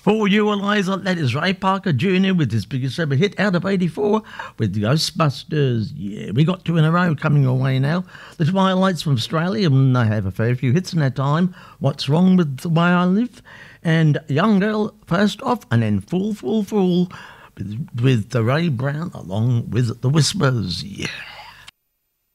For you, Eliza, that is Ray Parker Jr. with his biggest ever hit out of '84 with the Ghostbusters. Yeah, we got two in a row coming your way now. The Twilights from Australia, and they have a fair few hits in that time. What's Wrong with the Way I Live? And Young Girl first off, and then Fool, Fool, Fool with the Ray Brown along with the Whispers. Yeah.